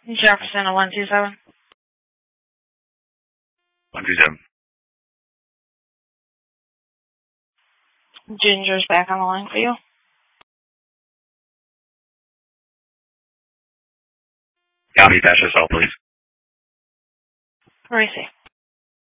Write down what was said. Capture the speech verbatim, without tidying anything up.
Jefferson, a one two seven. one two seven. Ginger's back on the line for you. Copy, patch yourself, please. Where is he?